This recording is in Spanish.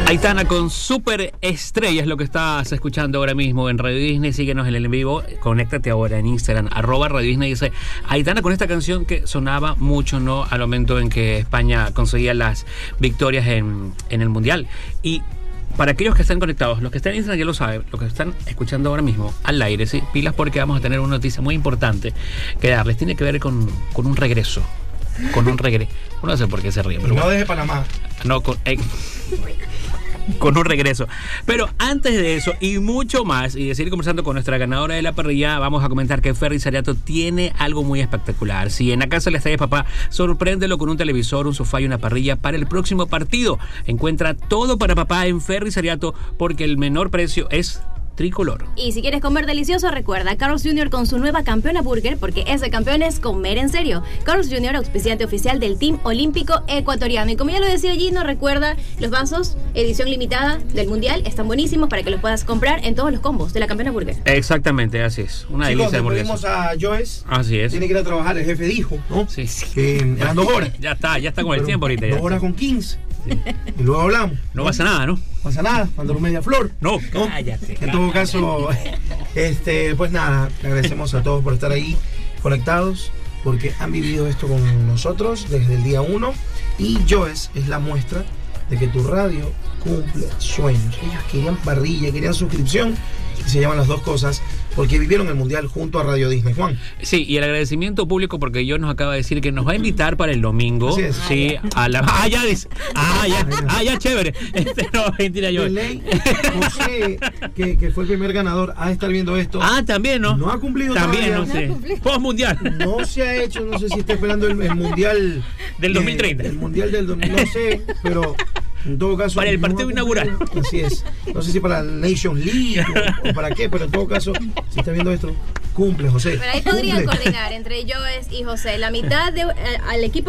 Aitana con Super Estrella es lo que estás escuchando ahora mismo en Radio Disney. Síguenos en el en vivo, conéctate ahora en Instagram, @Radio Disney. Dice Aitana con esta canción que sonaba mucho, ¿no? Al momento en que España conseguía las victorias en el Mundial. Y para aquellos que están conectados, los que están en Instagram ya lo saben, los que están escuchando ahora mismo al aire, ¿sí? Pilas, porque vamos a tener una noticia muy importante que darles. Tiene que ver con un regreso. Con un regreso. No sé por qué se ríe, pero no bueno. desde Panamá. No, con un regreso. Pero antes de eso y mucho más, y de seguir conversando con nuestra ganadora de la parrilla, vamos a comentar que Ferry Sariato tiene algo muy espectacular. Si en la casa le está de papá, sorpréndelo con un televisor, un sofá y una parrilla para el próximo partido. Encuentra todo para papá en Ferry Sariato, porque el menor precio es tricolor. Y si quieres comer delicioso, recuerda Carl's Jr. con su nueva campeona burger, porque ese campeón es comer en serio. Carl's Jr., auspiciante oficial del Team Olímpico Ecuatoriano. Y como ya lo decía Gino, recuerda, los vasos edición limitada del Mundial están buenísimos para que los puedas comprar en todos los combos de la campeona burger. Exactamente, así es. Una Chicos, delicia de después hamburguesa. vimos a Joyce. Así es. Tiene que ir a trabajar, el jefe dijo, ¿no? Sí. Eran 2 horas. Ya está con el Pero tiempo ahorita. 2 horas con 15. Sí. Y luego hablamos. No pasa nada, ¿no? No pasa nada, mandó media flor. No, cállate. En todo caso, pues nada, le agradecemos a todos por estar ahí conectados, porque han vivido esto con nosotros desde el día 1. Y Joyce es la muestra de que tu radio cumple sueños. Ellos querían parrilla, querían suscripción, y se llaman las dos cosas, porque vivieron el Mundial junto a Radio Disney. Juan. Sí, y el agradecimiento público, porque yo nos acaba de decir que nos va a invitar para el domingo. Así es. Sí, a la. Ya dice. Ya, chévere. No, mentira, yo. De ley, José, que fue el primer ganador, ha de estar viendo esto. También, ¿no? No ha cumplido también, todavía. no sé. Post mundial. No se ha hecho, no sé si está esperando el Mundial del 2030. El Mundial del 2030, no sé, pero en todo caso. Para el partido inaugural. Así es. No sé si para la Nations League o para qué, pero en todo caso, si está viendo esto, cumple, José. Pero ahí podrían Cumple. coordinar entre Joyce y José. La mitad al equipo